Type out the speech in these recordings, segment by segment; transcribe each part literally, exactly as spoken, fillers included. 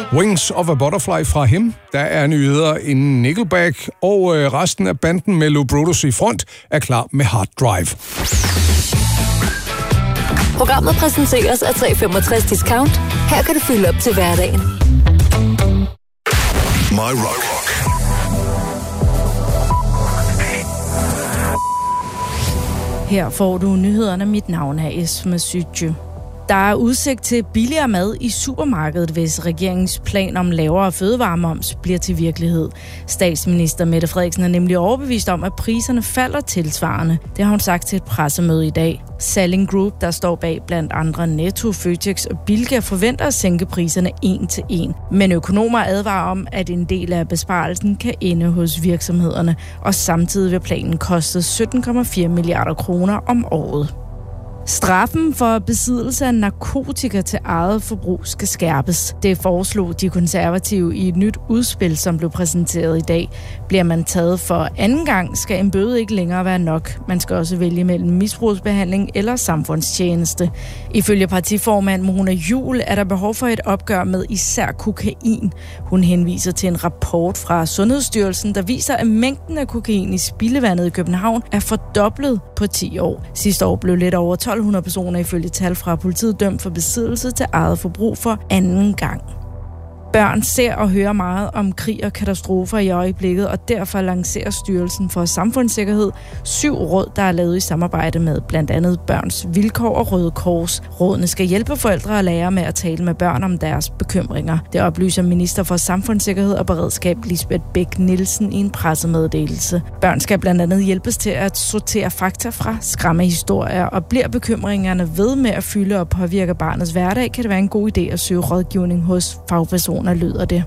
Wings of a Butterfly fra Him. Der er nyheder inden Nickelback, og øh, resten af banden med Lou Brutus i front er klar med Hard Drive. Programmet præsenteres af tre komma femogtres Discount. Her kan du fylde op til hverdagen. My Rock. Her får du nyhederne. Mit navn er Esma Sytje. Der er udsigt til billigere mad i supermarkedet, hvis regeringens plan om lavere fødevaremoms bliver til virkelighed. Statsminister Mette Frederiksen er nemlig overbevist om, at priserne falder tilsvarende. Det har hun sagt til et pressemøde i dag. Salling Group, der står bag blandt andre Netto, Føtex og Bilka, forventer at sænke priserne en til en. Men økonomer advarer om, at en del af besparelsen kan ende hos virksomhederne, og samtidig vil planen koste sytten komma fire milliarder kroner om året. Straffen for besiddelse af narkotika til eget forbrug skal skærpes. Det foreslog de konservative i et nyt udspil, som blev præsenteret i dag. Bliver man taget for anden gang, skal en bøde ikke længere være nok. Man skal også vælge mellem misbrugsbehandling eller samfundstjeneste. Ifølge partiformand Mona Juul er der behov for et opgør med især kokain. Hun henviser til en rapport fra Sundhedsstyrelsen, der viser, at mængden af kokain i spildevandet i København er fordoblet på ti år. Sidste år blev lidt over tolv hundrede personer ifølge tal fra politiet dømt for besiddelse til eget forbrug for anden gang. Børn ser og hører meget om krig og katastrofer i øjeblikket, og derfor lancerer Styrelsen for Samfundssikkerhed syv råd, der er lavet i samarbejde med blandt andet Børns Vilkår og Røde Kors. Rådene skal hjælpe forældre og lærere med at tale med børn om deres bekymringer. Det oplyser minister for Samfundssikkerhed og Beredskab Lisbeth Bech Nielsen i en pressemeddelelse. Børn skal blandt andet hjælpes til at sortere fakta fra skræmmehistorier, og bliver bekymringerne ved med at fylde og påvirke barnets hverdag, kan det være en god idé at søge rådgivning hos fagpersoner, lyder det.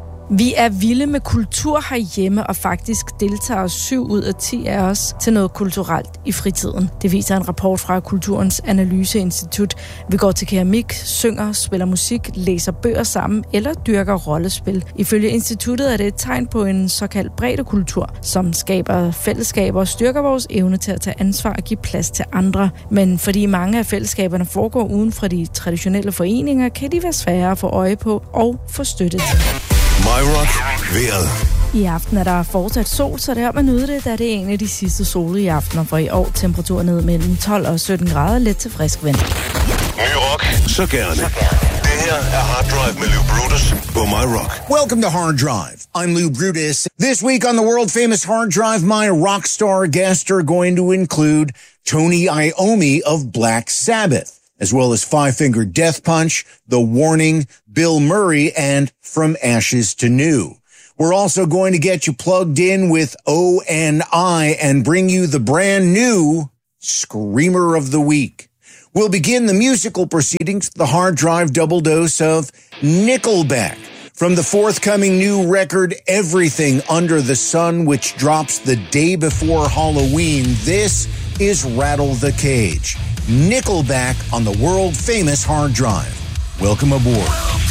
Vi er vilde med kultur herhjemme, og faktisk deltager syv ud af ti af os til noget kulturelt i fritiden. Det viser en rapport fra Kulturens Analyseinstitut. Vi går til keramik, synger, spiller musik, læser bøger sammen eller dyrker rollespil. Ifølge instituttet er det et tegn på en såkaldt breddekultur, som skaber fællesskaber og styrker vores evne til at tage ansvar og give plads til andre. Men fordi mange af fællesskaberne foregår uden for de traditionelle foreninger, kan de være svære at få øje på og få støtte til. My Rock vejret. I aften er der fortsat sol, så det er om at nyde det, da det er en af de sidste solige aftener for i år. Temperaturen ned mellem tolv og sytten grader, let til frisk vind. Ny rock, så gerne. Det her er Hard Drive med Lou Brutus på My Rock. Welcome to Hard Drive. I'm Lou Brutus. This week on the world-famous Hard Drive, my rock star guests are going to include Tony Iommi of Black Sabbath, as well as Five Finger Death Punch, The Warning, Bill Murray, and From Ashes to New. We're also going to get you plugged in with O N I and bring you the brand new Screamer of the Week. We'll begin the musical proceedings with the Hard Drive double dose of Nickelback from the forthcoming new record Everything Under the Sun, which drops the day before Halloween. This is Rattle the Cage. Nickelback on the world-famous Hard Drive. Welcome aboard.